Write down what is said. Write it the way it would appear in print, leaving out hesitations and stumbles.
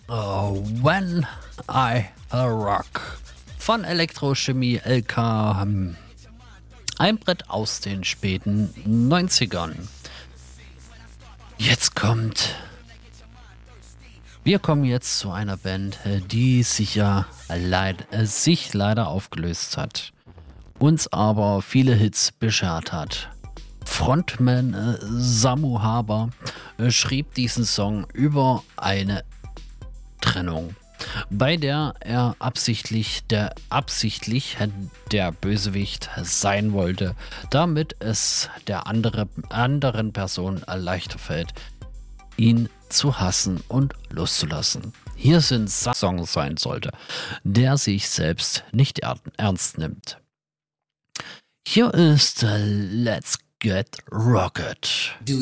When I Rock von Elektrochemie LK. Ein Brett aus den späten 90ern. Wir kommen jetzt zu einer Band, die sich leider aufgelöst hat. Uns aber viele Hits beschert hat. Frontman Samu Haber schrieb diesen Song über eine Trennung, bei der er absichtlich der Bösewicht sein wollte, damit es der anderen Person leichter fällt, ihn zu hassen und loszulassen. Hier sind Song sein sollte, der sich selbst nicht ernst nimmt. Hier ist Let's Get Rocket.